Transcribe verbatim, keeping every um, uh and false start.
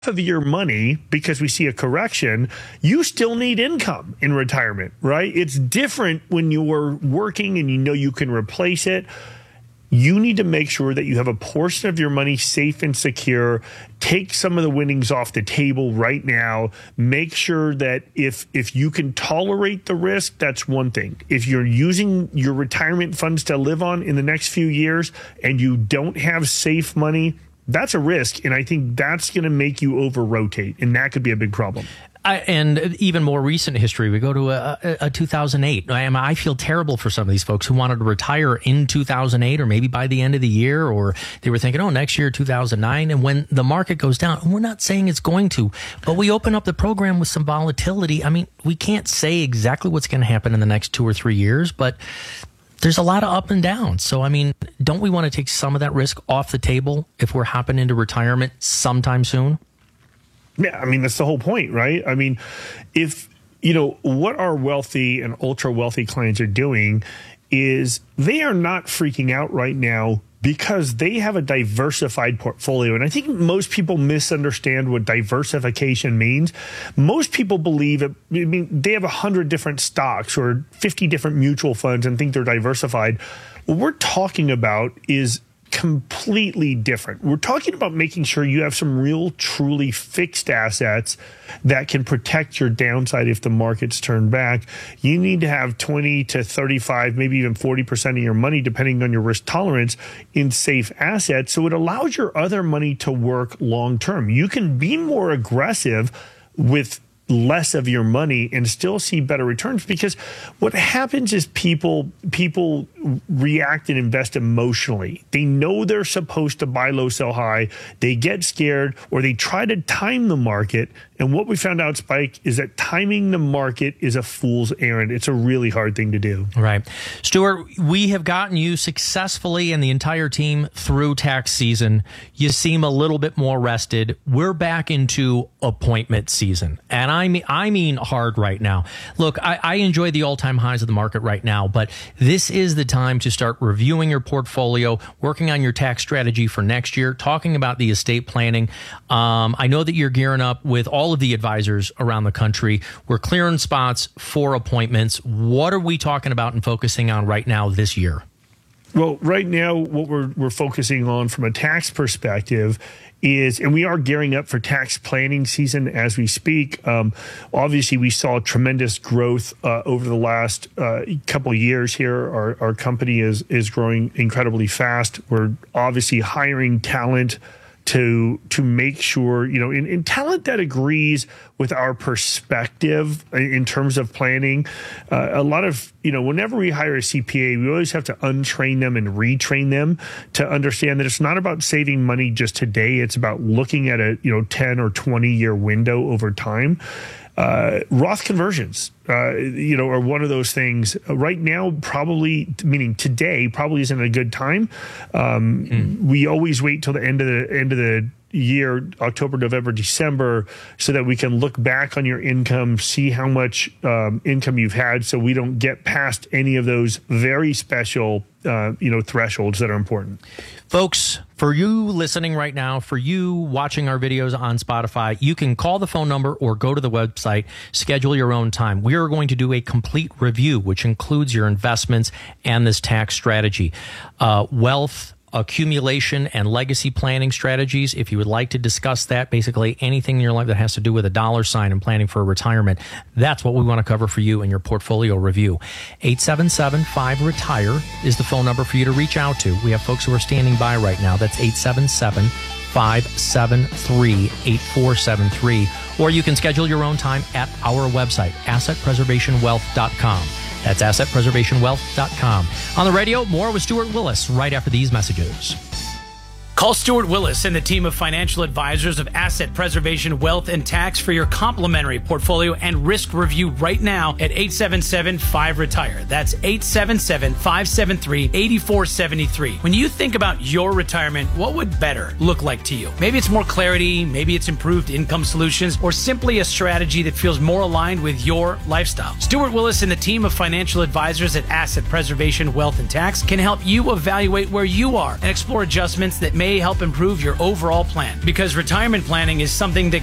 of your money, because we see a correction, you still need income in retirement, right? It's different when you're working and you know you can replace it. You need to make sure that you have a portion of your money safe and secure. Take some of the winnings off the table right now. Make sure that if if you can tolerate the risk, that's one thing. If you're using your retirement funds to live on in the next few years and you don't have safe money, that's a risk, and I think that's going to make you over-rotate, and that could be a big problem. I, and even more recent history, we go to a, a, a two thousand eight. I, I feel terrible for some of these folks who wanted to retire in two thousand eight or maybe by the end of the year, or they were thinking, oh, next year, two thousand nine. And when the market goes down, and we're not saying it's going to, but we open up the program with some volatility. I mean, we can't say exactly what's going to happen in the next two or three years, but there's a lot of up and down. So, I mean, don't we want to take some of that risk off the table if we're hopping into retirement sometime soon? Yeah, I mean, that's the whole point, right? I mean, if, you know, what our wealthy and ultra wealthy clients are doing is they are not freaking out right now because they have a diversified portfolio. And I think most people misunderstand what diversification means. Most people believe it, I mean, they have a hundred different stocks or fifty different mutual funds and think they're diversified. What we're talking about is completely different. We're talking about making sure you have some real, truly fixed assets that can protect your downside if the markets turn back. You need to have twenty to thirty-five, maybe even forty percent of your money, depending on your risk tolerance, in safe assets. So it allows your other money to work long term. You can be more aggressive with less of your money and still see better returns, because what happens is people people react and invest emotionally. They know they're supposed to buy low, sell high. They get scared, or they try to time the market. And what we found out, Spike, is that timing the market is a fool's errand. It's a really hard thing to do. Right. Stuart, we have gotten you successfully and the entire team through tax season. You seem a little bit more rested. We're back into appointment season. And I mean, I mean hard right now. Look, I, I enjoy the all-time highs of the market right now, but this is the time to start reviewing your portfolio, working on your tax strategy for next year, talking about the estate planning. Um, I know that you're gearing up with all of the advisors around the country. We're clearing spots for appointments. What are we talking about and focusing on right now this year? Well, right now, what we're we're focusing on from a tax perspective is, and we are gearing up for tax planning season as we speak. Um, obviously, we saw tremendous growth uh, over the last uh, couple of years here. Our, our company is is growing incredibly fast. We're obviously hiring talent to to make sure, you know, in, in talent that agrees with our perspective in terms of planning. Uh, a lot of, you know, whenever we hire a C P A, we always have to untrain them and retrain them to understand that it's not about saving money just today. It's about looking at a, you know, ten or twenty year window over time. Uh, Roth conversions, uh, you know, are one of those things. Uh, right now, probably, meaning today, probably isn't a good time. Um, mm. We always wait till the end of the end of the year, October, November, December, so that we can look back on your income, see how much um, income you've had, so we don't get past any of those very special, uh, you know, thresholds that are important. Folks, for you listening right now, for you watching our videos on Spotify, you can call the phone number or go to the website, schedule your own time. We are going to do a complete review, which includes your investments and this tax strategy. Uh, wealth accumulation and legacy planning strategies. If you would like to discuss that, basically anything in your life that has to do with a dollar sign and planning for retirement, that's what we want to cover for you in your portfolio review. eight seven seven, five, retire is the phone number for you to reach out to. We have folks who are standing by right now. That's eight seven seven, five seven three, eight four seven three. Or you can schedule your own time at our website, asset preservation wealth dot com. That's asset preservation wealth dot com. On the radio, more with Stuart Willis right after these messages. Call Stuart Willis and the team of financial advisors of Asset Preservation Wealth and Tax for your complimentary portfolio and risk review right now at eight seven seven, five, retire. That's eight seven seven, five seven three, eight four seven three. When you think about your retirement, what would better look like to you? Maybe it's more clarity, maybe it's improved income solutions, or simply a strategy that feels more aligned with your lifestyle. Stuart Willis and the team of financial advisors at Asset Preservation Wealth and Tax can help you evaluate where you are and explore adjustments that may may help improve your overall plan. Because retirement planning is something that